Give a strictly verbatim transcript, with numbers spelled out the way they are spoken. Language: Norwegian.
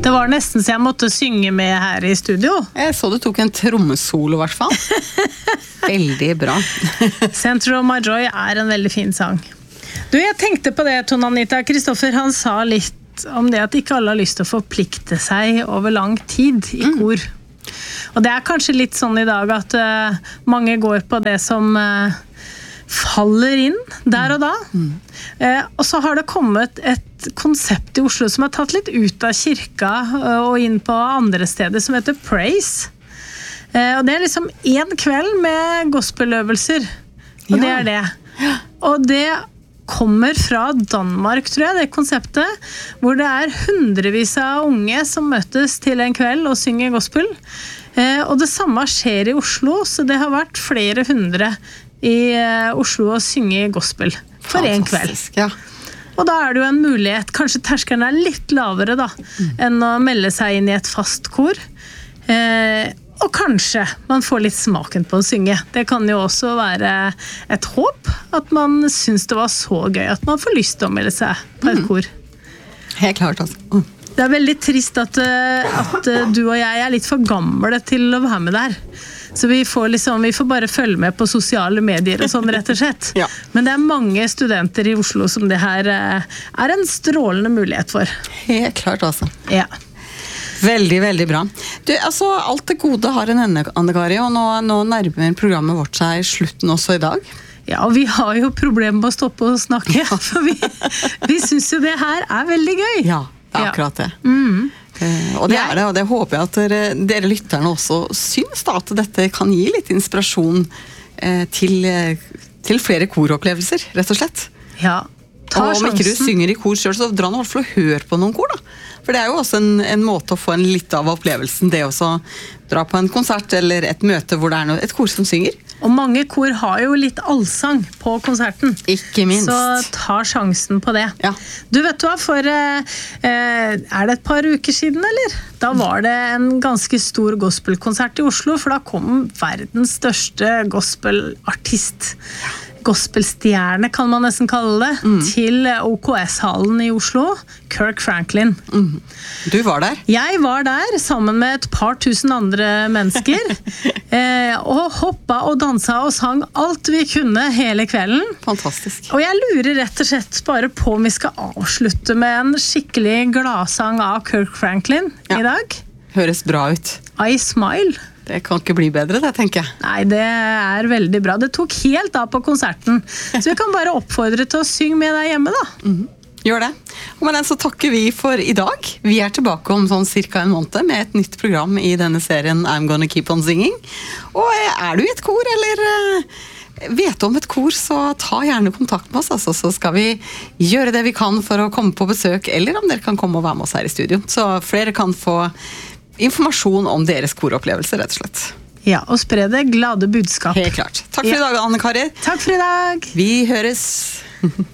Det var nesten så jeg måtte synge med her i studio. Jeg så du tok en trommesolo I hvert fall. Veldig bra. Center of My Joy er en veldig fin sang. Du, jeg tenkte på det, Tone Anita. Kristoffer, han sa litt om det at ikke alle har lyst til å forplikte seg over lang tid I kor. Mm. Og det er kanskje litt sånn I dag at uh, mange går på det som uh, faller inn der og da. Mm. Uh, og så har det kommet et konsept I Oslo som har tatt litt ut av kirka uh, og inn på andre steder som heter Praise. Uh, og det er liksom en kveld med gospeløvelser. Og ja. Det er det. Ja. Og det kommer fra Danmark, tror jeg, det konseptet, hvor det er hundrevis av unge som møtes til en kveld og synger gospel. Eh, og det samme skjer I Oslo, så det har vært flere hundre I eh, Oslo å synge gospel for en kveld. Ja. Og da er det jo en mulighet, kanskje terskelen er litt lavere da, mm. enn å melde seg inn I et fast kor. Eh, Og kanskje man får litt smaken på å synge. Det kan jo også være et håp at man synes det var så gøy at man får lyst til å melde seg på et kor. Helt klart, altså. Mm. Det er veldig trist at, at du og jeg er litt for gamle til å være med der. Så vi får, liksom, vi får bare følge med på sosiale medier og sånn rett og slett. Ja. Men det er mange studenter I Oslo som det her er en strålende mulighet for. Helt klart, altså. Ja. Veldig, veldig bra. Du, altså, alt det gode har en ende, Anne-Kari, og nå, nå nærmer programmet vårt seg slutten også I dag. Ja, og vi har jo problemer med å stoppe og snakke, for vi, vi synes jo det her er veldig gøy. Ja, det er akkurat det. Ja. Mm. Uh, og det er det, og det håper jeg at dere, dere lytterne også syns da, at dette kan gi litt inspirasjon uh, til, uh, til flere koropplevelser, rett og slett. Ja, ta og om ikke du synger I kor selv, så dra nå I hvert fall og hør på noen kor da. For det er jo også en, en måte å få en litt av opplevelsen, det også dra på en konsert eller et møte hvor det er noe, et kor som synger. Og mange kor har jo litt allsang på konserten. Ikke minst. Så ta sjansen på det. Ja. Du vet hva, for eh, er det et par uker siden, eller? Da var det en ganske stor gospelkonsert I Oslo, for da kom verdens største gospelartist. Gospelstjerne kan man nesten kalle det, mm. til O K S-hallen I Oslo, Kirk Franklin. Mm. Du var der? Jeg var der, sammen med et par tusen andre mennesker, eh, og hoppa og dansa og sang alt vi kunne hele kvelden. Fantastisk. Og jeg lurer rett og slett bare på om vi skal avslutte med en skikkelig gladsang av Kirk Franklin ja. I dag. Høres bra ut. I Smile. Det kan ikke bli bedre, det tenker jeg. Nei, det er veldig bra. Det tok helt av på konserten. Så vi kan bare oppfordre til å synge med deg hjemme, da. Mm-hmm. Gjør det. Og med den så takker vi for I dag. Vi er tilbake om sånn cirka en måned med et nytt program I denne serien I'm Gonna Keep On Singing. Og er du I et kor, eller vet du om et kor, så ta gjerne kontakt med oss, altså, så skal vi gjøre det vi kan for å komme på besøk, eller om dere kan komme og være med oss her I studio. Så flere kan få informasjon om deres koropplevelser, rett og slett. Ja, og spre det glade budskap. Helt klart. Takk for ja. I dag, Anne-Kari. Takk for I dag. Vi høres.